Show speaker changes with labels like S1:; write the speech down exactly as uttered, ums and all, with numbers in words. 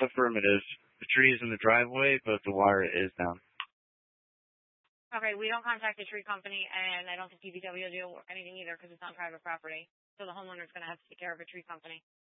S1: Affirmative. The tree is in the driveway, but the wire is down.
S2: Okay, we don't contact the tree company, and I don't think D P W will do anything either because it's not private property. So the homeowner's going to have to take care of a tree company.